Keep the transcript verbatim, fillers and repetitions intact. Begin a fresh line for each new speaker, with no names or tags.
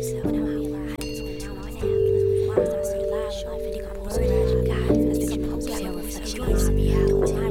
When I realized I had to slow down on my nap. Started live life, and nigga posted.